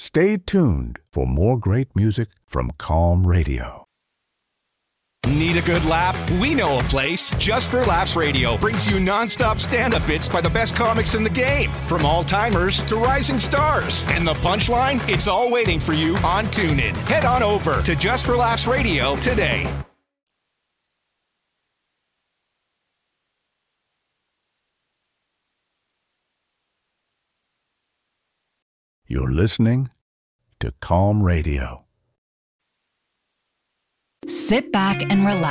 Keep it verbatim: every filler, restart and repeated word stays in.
Stay tuned for more great music from Calm Radio. Need a good laugh? We know a place. Just for Laughs Radio brings you nonstop stand-up bits by the best comics in the game, from all-timers to rising stars. And the punchline? It's all waiting for you on TuneIn. Head on over to Just for Laughs Radio today. You're listening to Calm Radio. Sit back and relax.